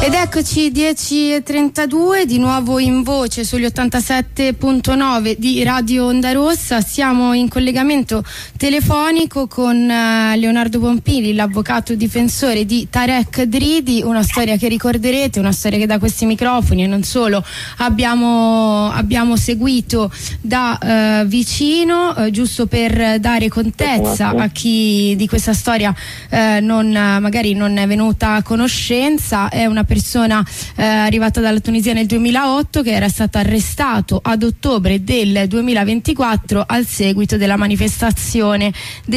Ed eccoci 10:32 di nuovo in voce sugli 87.9 di Radio Onda Rossa. Siamo in collegamento telefonico con Leonardo Pompili, l'avvocato difensore di Tarek Dridi, una storia che ricorderete, una storia che da questi microfoni e non solo abbiamo seguito da vicino, giusto per dare contezza a chi di questa storia magari non è venuta a conoscenza. È una persona arrivata dalla Tunisia nel 2008 che era stato arrestato ad ottobre del 2024 al seguito della manifestazione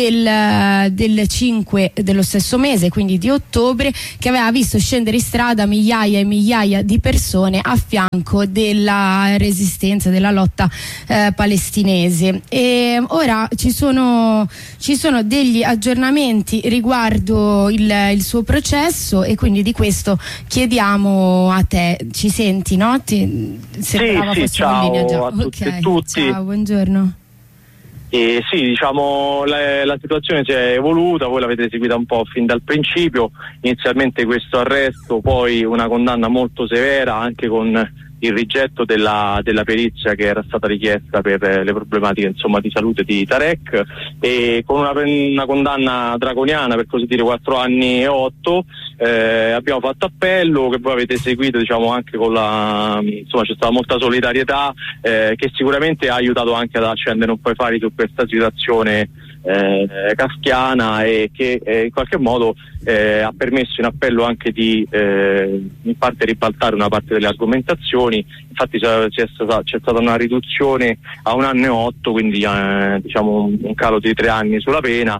del 5 dello stesso mese, quindi di ottobre, che aveva visto scendere in strada migliaia e migliaia di persone a fianco della resistenza, della lotta palestinese. E ora ci sono degli aggiornamenti riguardo il suo processo, e quindi di questo chiediamo a te. Ci senti, no? Sì, ciao a tutti e tutti. Ciao, buongiorno. Sì, diciamo la situazione si è evoluta, voi l'avete seguita un po' fin dal principio, inizialmente questo arresto, poi una condanna molto severa anche con il rigetto della perizia che era stata richiesta per le problematiche, insomma, di salute di Tarek, e con una condanna draconiana, per così dire, 4 anni e 8. Abbiamo fatto appello che voi avete seguito, diciamo, anche con insomma c'è stata molta solidarietà che sicuramente ha aiutato anche ad accendere un po' i fari su questa situazione kafkiana, e che in qualche modo ha permesso in appello anche di in parte ribaltare una parte delle argomentazioni. Infatti c'è stata una riduzione a 1 anno e 8, quindi diciamo un calo di 3 anni sulla pena,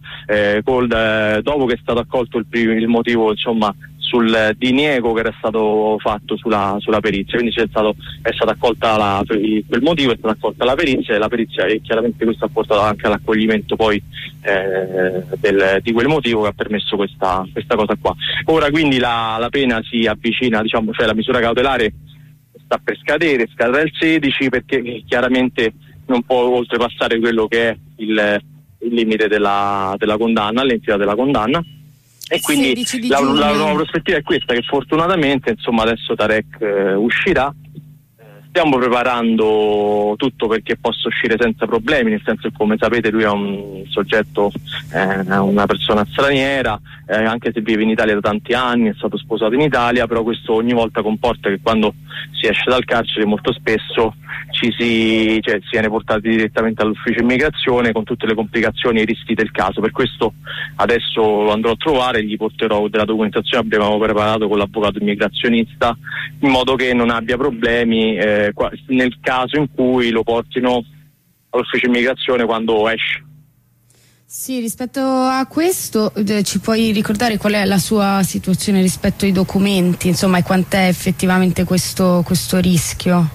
dopo che è stato accolto il motivo, insomma, sul diniego che era stato fatto sulla perizia. Quindi è stata accolta quel motivo, è stata accolta la perizia, e chiaramente questo ha portato anche all'accoglimento poi di quel motivo che ha permesso questa cosa qua. Ora quindi la pena si avvicina, diciamo, cioè la misura cautelare sta per scadrà il 16, perché chiaramente non può oltrepassare quello che è il limite della condanna, l'entità della condanna. E quindi la nuova prospettiva è questa, che fortunatamente, insomma, adesso Tarek uscirà. Stiamo preparando tutto perché possa uscire senza problemi, nel senso che, come sapete, lui è un soggetto, una persona straniera, anche se vive in Italia da tanti anni, è stato sposato in Italia, però questo ogni volta comporta che quando si esce dal carcere molto spesso si viene portati direttamente all'ufficio immigrazione, con tutte le complicazioni e i rischi del caso. Per questo adesso lo andrò a trovare, gli porterò della documentazione che abbiamo preparato con l'avvocato immigrazionista, in modo che non abbia problemi nel caso in cui lo portino all'ufficio immigrazione quando esce. Sì, rispetto a questo ci puoi ricordare qual è la sua situazione rispetto ai documenti, insomma, e quant'è effettivamente questo rischio?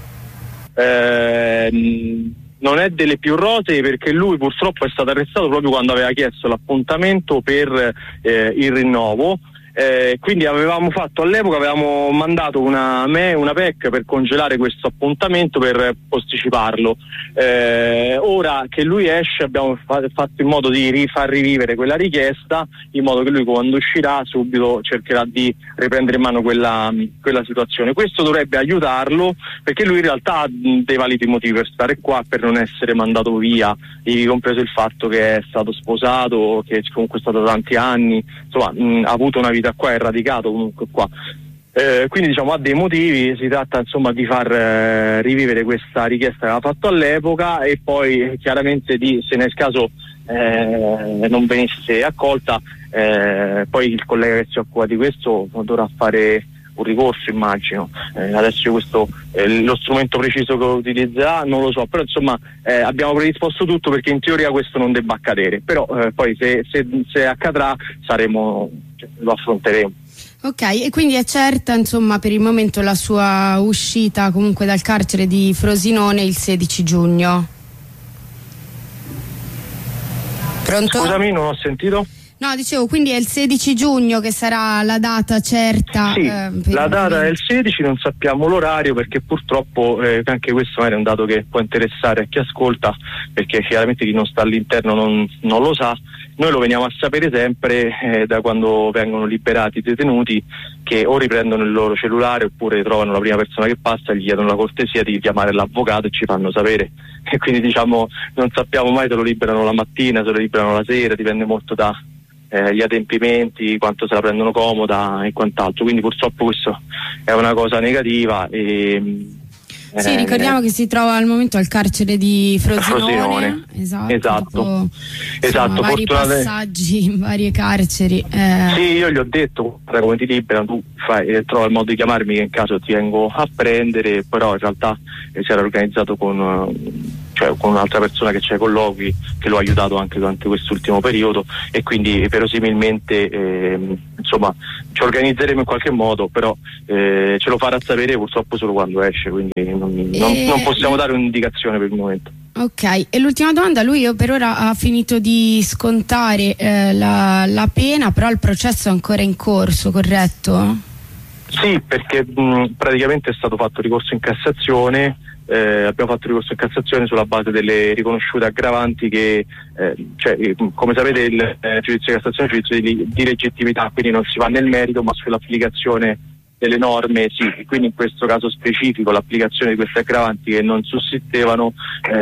Non è delle più rosee, perché lui purtroppo è stato arrestato proprio quando aveva chiesto l'appuntamento per il rinnovo. Quindi avevamo mandato una PEC per congelare questo appuntamento, per posticiparlo. Ora che lui esce abbiamo fatto in modo di rifar rivivere quella richiesta, in modo che lui, quando uscirà, subito cercherà di riprendere in mano quella situazione. Questo dovrebbe aiutarlo, perché lui in realtà ha dei validi motivi per stare qua, per non essere mandato via, ivi compreso il fatto che è stato sposato, che comunque è stato tanti anni, insomma, ha avuto una vita qua, è radicato comunque qua. Quindi, diciamo, ha dei motivi. Si tratta, insomma, di far rivivere questa richiesta che aveva fatto all'epoca, e poi chiaramente se nel caso non venisse accolta, poi il collega che si occupa di questo dovrà fare un ricorso, immagino. Adesso lo strumento preciso che utilizzerà non lo so, però insomma abbiamo predisposto tutto perché in teoria questo non debba accadere, però poi se accadrà lo affronteremo. Ok, e quindi è certa, insomma, per il momento la sua uscita comunque dal carcere di Frosinone il 16 giugno. Pronto? Scusami, non ho sentito. No, dicevo, quindi è il 16 giugno che sarà la data certa. Sì, la data è il 16, non sappiamo l'orario perché purtroppo anche questo magari è un dato che può interessare a chi ascolta, perché chiaramente chi non sta all'interno non lo sa. Noi lo veniamo a sapere sempre da quando vengono liberati i detenuti, che o riprendono il loro cellulare oppure trovano la prima persona che passa e gli chiedono la cortesia di chiamare l'avvocato e ci fanno sapere. E quindi diciamo non sappiamo mai se lo liberano la mattina, se lo liberano la sera, dipende molto da gli adempimenti, quanto se la prendono comoda e quant'altro. Quindi purtroppo questo è una cosa negativa. Sì, ricordiamo che si trova al momento al carcere di Frosinone. Esatto. Dopo, vari passaggi in varie carceri. Sì, io gli ho detto, come ti liberano tu trova il modo di chiamarmi che in caso ti vengo a prendere, però in realtà si era organizzato con un'altra persona che c'è ai colloqui, che lo ha aiutato anche durante quest'ultimo periodo, e quindi verosimilmente ci organizzeremo in qualche modo, però ce lo farà sapere purtroppo solo quando esce, quindi non possiamo dare un'indicazione per il momento. Ok, e l'ultima domanda: lui per ora ha finito di scontare la pena, però il processo è ancora in corso, corretto? Sì, perché praticamente è stato fatto ricorso in Cassazione. Abbiamo fatto ricorso in Cassazione sulla base delle riconosciute aggravanti che come sapete il giudizio di Cassazione è un giudizio di legittimità, quindi non si va nel merito ma sull'applicazione delle norme. Sì, quindi in questo caso specifico l'applicazione di queste aggravanti che non sussistevano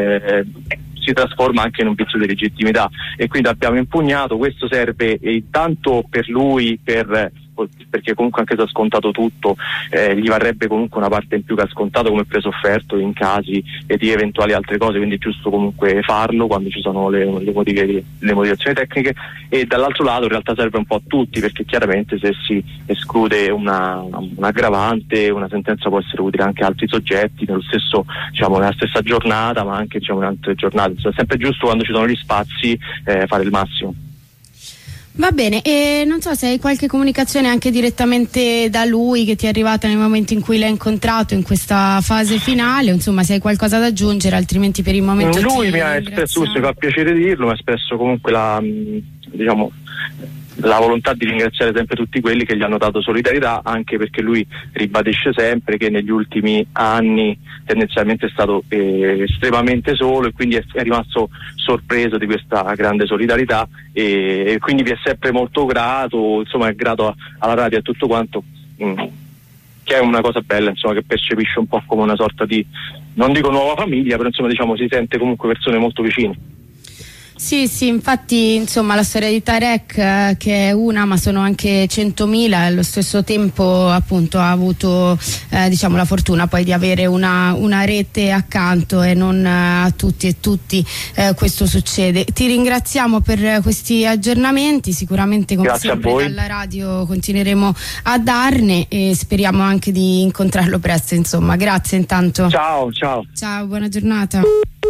si trasforma anche in un vizio di legittimità, e quindi abbiamo impugnato. Questo serve intanto per lui, perché comunque anche se ha scontato tutto gli varrebbe comunque una parte in più che ha scontato come presofferto in casi di eventuali altre cose, quindi è giusto comunque farlo quando ci sono le motivazioni tecniche, e dall'altro lato in realtà serve un po' a tutti, perché chiaramente se si esclude un'aggravante, una sentenza può essere utile anche a altri soggetti nella stessa giornata, ma anche in altre giornate. È sempre giusto, quando ci sono gli spazi, fare il massimo. Va bene, e non so se hai qualche comunicazione anche direttamente da lui che ti è arrivata nel momento in cui l'hai incontrato in questa fase finale, insomma se hai qualcosa da aggiungere, altrimenti per il momento lui mi ha espresso, mi fa piacere dirlo, mi ha espresso comunque la volontà di ringraziare sempre tutti quelli che gli hanno dato solidarietà, anche perché lui ribadisce sempre che negli ultimi anni tendenzialmente è stato estremamente solo, e quindi è rimasto sorpreso di questa grande solidarietà, e quindi vi è sempre molto grato, è grato alla radio e a tutto quanto, che è una cosa bella, che percepisce un po' come una sorta di, non dico nuova famiglia, però si sente comunque persone molto vicine. Sì, infatti la storia di Tarek, che è una ma sono anche 100.000, allo stesso tempo appunto ha avuto la fortuna poi di avere una rete accanto, e non a tutti e tutti questo succede. Ti ringraziamo per questi aggiornamenti, sicuramente come Grazie sempre dalla radio continueremo a darne, e speriamo anche di incontrarlo presto. Grazie intanto. Ciao, buona giornata.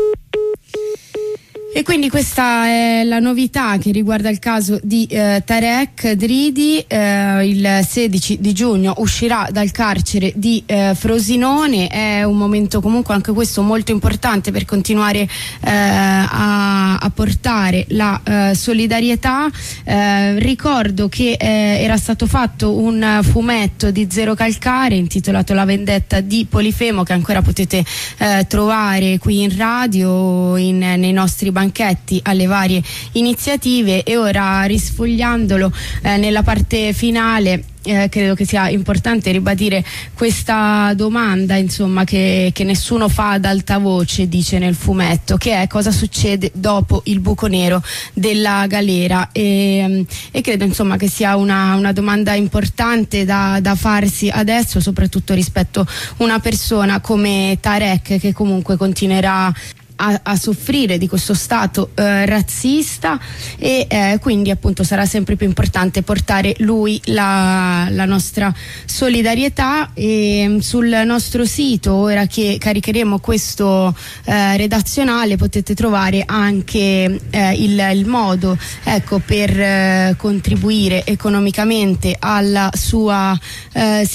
E quindi questa è la novità che riguarda il caso di Tarek Dridi. Il 16 di giugno uscirà dal carcere di Frosinone. È un momento comunque anche questo molto importante per continuare a portare la solidarietà. Ricordo che era stato fatto un fumetto di Zero Calcare intitolato La vendetta di Polifemo, che ancora potete trovare qui in radio, nei nostri banchetti alle varie iniziative. E ora, risfogliandolo nella parte finale, credo che sia importante ribadire questa domanda che nessuno fa ad alta voce, dice nel fumetto, che è: cosa succede dopo il buco nero della galera? E credo che sia una domanda importante da farsi adesso, soprattutto rispetto a una persona come Tarek, che comunque continuerà a soffrire di questo stato razzista, e quindi appunto sarà sempre più importante portare lui la nostra solidarietà. E sul nostro sito, ora che caricheremo questo redazionale, potete trovare anche il modo per contribuire economicamente alla sua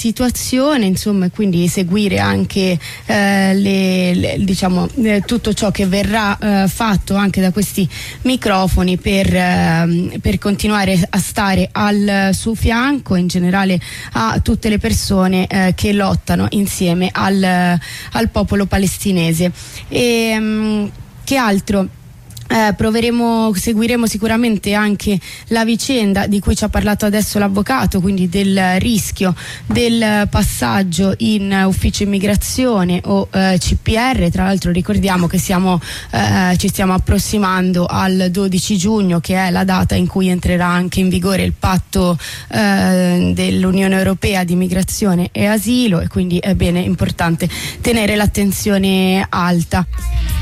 situazione, e quindi seguire anche tutto ciò che verrà fatto anche da questi microfoni per continuare a stare al suo fianco, in generale a tutte le persone che lottano insieme al popolo palestinese. E che altro? Seguiremo sicuramente anche la vicenda di cui ci ha parlato adesso l'avvocato, quindi del rischio del passaggio in ufficio immigrazione o CPR. Tra l'altro ricordiamo che ci stiamo approssimando al 12 giugno, che è la data in cui entrerà anche in vigore il patto dell'Unione Europea di migrazione e asilo, e quindi è bene, importante tenere l'attenzione alta.